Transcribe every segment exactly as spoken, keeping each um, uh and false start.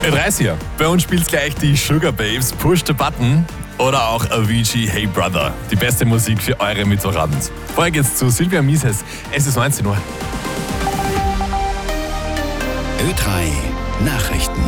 dreißig. Bei uns spielt gleich die Sugar Babes Push the Button oder auch Avicii Hey Brother. Die beste Musik für eure Mittwochabend. Vorher geht's zu Silvia Mises. Es ist neunzehn Uhr. Ö drei Nachrichten.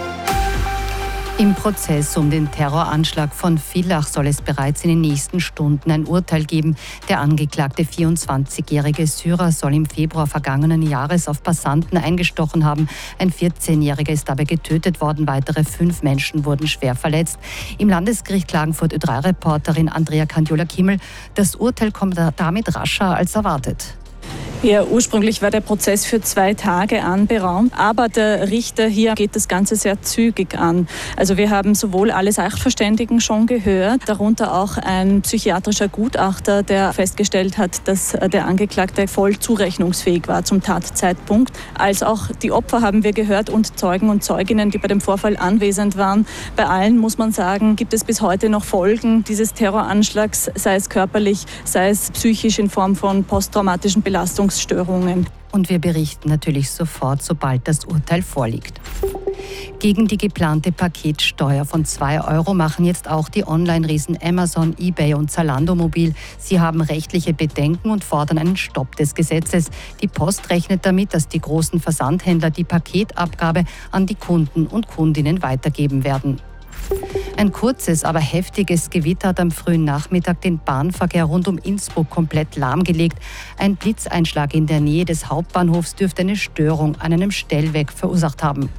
Im Prozess um den Terroranschlag von Villach soll es bereits in den nächsten Stunden ein Urteil geben. Der angeklagte vierundzwanzigjährige Syrer soll im Februar vergangenen Jahres auf Passanten eingestochen haben. Ein vierzehnjähriger ist dabei getötet worden, weitere fünf Menschen wurden schwer verletzt. Im Landesgericht Klagenfurt Ö drei Reporterin Andrea Kandiola-Kimmel. Das Urteil kommt damit rascher als erwartet. Ja, ursprünglich war der Prozess für zwei Tage anberaumt, aber der Richter hier geht das Ganze sehr zügig an. Also wir haben sowohl alle Sachverständigen schon gehört, darunter auch ein psychiatrischer Gutachter, der festgestellt hat, dass der Angeklagte voll zurechnungsfähig war zum Tatzeitpunkt, als auch die Opfer haben wir gehört und Zeugen und Zeuginnen, die bei dem Vorfall anwesend waren. Bei allen, muss man sagen, gibt es bis heute noch Folgen dieses Terroranschlags, sei es körperlich, sei es psychisch in Form von posttraumatischen Belastungsstörungen. Und wir berichten natürlich sofort, sobald das Urteil vorliegt. Gegen die geplante Paketsteuer von zwei Euro machen jetzt auch die Online-Riesen Amazon, eBay und Zalando mobil. Sie haben rechtliche Bedenken und fordern einen Stopp des Gesetzes. Die Post rechnet damit, dass die großen Versandhändler die Paketabgabe an die Kunden und Kundinnen weitergeben werden. Ein kurzes, aber heftiges Gewitter hat am frühen Nachmittag den Bahnverkehr rund um Innsbruck komplett lahmgelegt. Ein Blitzeinschlag in der Nähe des Hauptbahnhofs dürfte eine Störung an einem Stellwerk verursacht haben.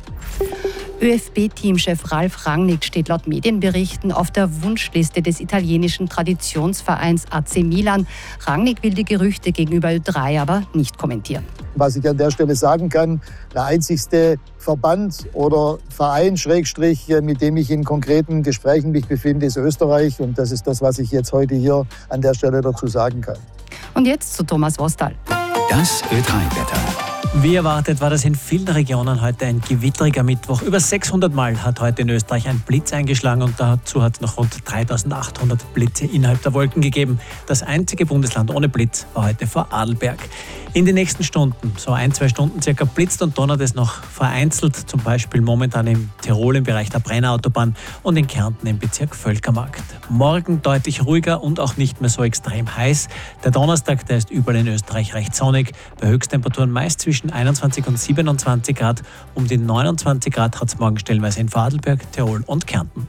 ÖFB-Teamchef Ralf Rangnick steht laut Medienberichten auf der Wunschliste des italienischen Traditionsvereins A C Milan. Rangnick will die Gerüchte gegenüber Ö drei aber nicht kommentieren. Was ich an der Stelle sagen kann, der einzigste Verband oder Verein, Schrägstrich, mit dem ich in konkreten Gesprächen mich befinde, ist Österreich. Und das ist das, was ich jetzt heute hier an der Stelle dazu sagen kann. Und jetzt zu Thomas Wostal. Das Ö drei Wetter. Wie erwartet war das in vielen Regionen heute ein gewitteriger Mittwoch. Über sechshundert Mal hat heute in Österreich ein Blitz eingeschlagen und dazu hat es noch rund dreitausendachthundert Blitze innerhalb der Wolken gegeben. Das einzige Bundesland ohne Blitz war heute Vorarlberg. In den nächsten Stunden, so ein, zwei Stunden circa, blitzt und donnert es noch vereinzelt, zum Beispiel momentan im Tirol im Bereich der Brennerautobahn und in Kärnten im Bezirk Völkermarkt. Morgen deutlich ruhiger und auch nicht mehr so extrem heiß. Der Donnerstag, der ist überall in Österreich recht sonnig, bei Höchsttemperaturen meist zwischen einundzwanzig und siebenundzwanzig Grad. Um die neunundzwanzig Grad hat es morgen stellenweise in Vorarlberg, Tirol und Kärnten.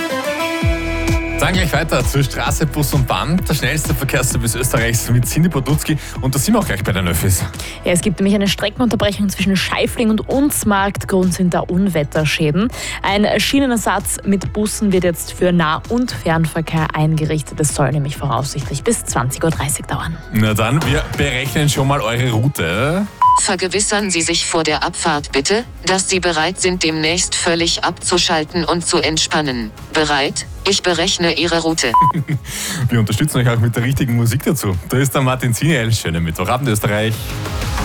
Dann gleich weiter zur Straße, Bus und Bahn. Der schnellste Verkehrsservice Österreichs mit Cindy Podolski. Und da sind wir auch gleich bei den Öffis. Ja, es gibt nämlich eine Streckenunterbrechung zwischen Scheifling und Unsmarkt. Grund sind da Unwetterschäden. Ein Schienenersatz mit Bussen wird jetzt für Nah- und Fernverkehr eingerichtet. Das soll nämlich voraussichtlich bis zwanzig Uhr dreißig dauern. Na dann, wir berechnen schon mal eure Route. Vergewissern Sie sich vor der Abfahrt bitte, dass Sie bereit sind, demnächst völlig abzuschalten und zu entspannen. Bereit? Ich berechne Ihre Route. Wir unterstützen euch auch mit der richtigen Musik dazu. Da ist der Martin Ziniel. Schönen Mittwochabend, Österreich.